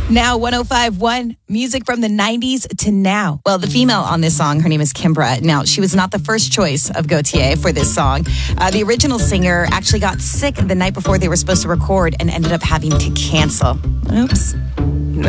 Now 105.1, music from the 90s to now. Well, the female on this song, her name is Kimbra. Now, she was not the first choice of Gaultier for this song. The original singer actually got sick the night before they were supposed to record and ended up having to cancel. Oops.